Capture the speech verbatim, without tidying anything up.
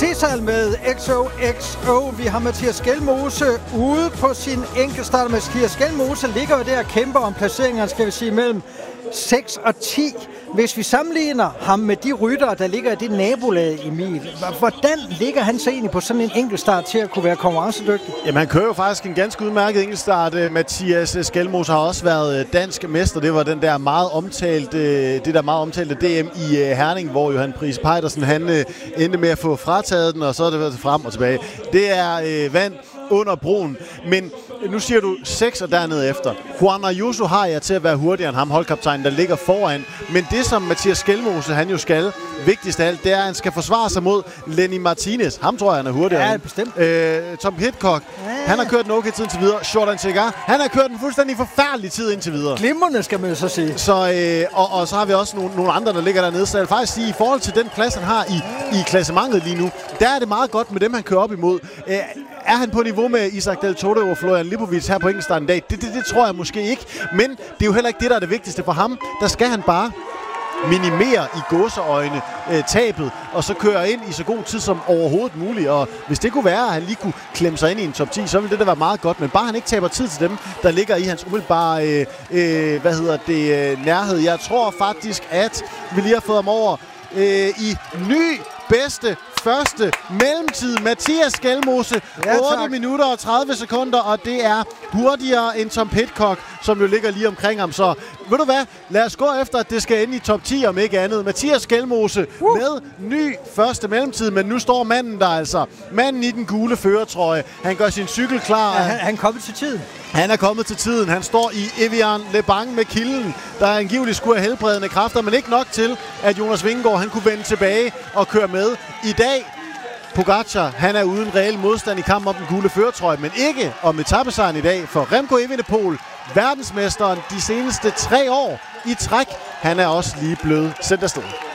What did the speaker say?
Tesal med X O X O. Vi har Mathias Skjelmose ude på sin enkeltstart. Mathias Skjelmose ligger jo der og kæmper om placeringerne, skal vi sige, mellem seks og ti. Hvis vi sammenligner ham med de ryttere, der ligger i det nabolag, Emil, hvordan ligger han så egentlig på sådan en enkeltstart til at kunne være konkurrencedygtig? Jamen, han kører jo faktisk en ganske udmærket enkeltstart. Mathias Skjelmose har også været dansk mester. Det var den der meget omtalte, det der meget omtalte D M i Herning, hvor Johan Pris Pejdersen, han endte med at få frataget den, og så er det været frem og tilbage. Det er øh, vand under broen, men nu siger du seks og dernede efter. Juan Ayuso har jeg til at være hurtigere end ham, holdkaptajnen, der ligger foran. Men det, som Mathias Skjelmose, han jo skal, vigtigst af alt, det er, at han skal forsvare sig mod Lenny Martinez. Ham tror jeg, han er hurtigere. Ja, bestemt. Øh, Tom Pidcock, ja. Han har kørt en okay tid indtil videre. Jordan Segar, han har kørt en fuldstændig forfærdelig tid indtil videre. Glimrende, skal man jo så sige. Så, øh, og, og så har vi også nogle, nogle andre, der ligger dernede. Så jeg vil faktisk sige, i forhold til den plads, han har i, i klassementet lige nu, der er det meget godt med dem, han kører op imod. Øh, Er han på niveau med Isaac Del Toto og Florian Lipovic her på enkeltstarten i dag? Det, det, det tror jeg måske ikke. Men det er jo heller ikke det, der er det vigtigste for ham. Der skal han bare minimere i gåseøjne øh, tabet, og så køre ind i så god tid som overhovedet muligt. Og hvis det kunne være, at han lige kunne klemme sig ind i en top ti, så ville det da være meget godt. Men bare han ikke taber tid til dem, der ligger i hans umiddelbare øh, øh, hvad hedder det, øh, nærhed. Jeg tror faktisk, at vi lige har fået ham over øh, i ny bedste første mellemtid. Mathias Skjelmose, ja, otte minutter og tredive sekunder, og det er hurtigere end Tom Pidcock, som jo ligger lige omkring ham. Så ved du hvad, lad os gå efter, at det skal ende i top ti, om ikke andet. Mathias Skjelmose uh. med ny første mellemtid, men nu står manden der altså. Manden i den gule førertrøje. Han gør sin cykel klar. Ja, han, han er kommet til tiden. Han er kommet til tiden. Han står i Evian Lebang med kilden, der angiveligt skulle have helbredende kræfter, men ikke nok til, at Jonas Vingegaard han kunne vende tilbage og køre med. I dag, Pogacar, han er uden reel modstand i kampen om den gule førertrøje, men ikke om etapesejren i dag, for Remco Evenepoel, verdensmesteren de seneste tre år i træk, han er også lige blevet sendt afsted.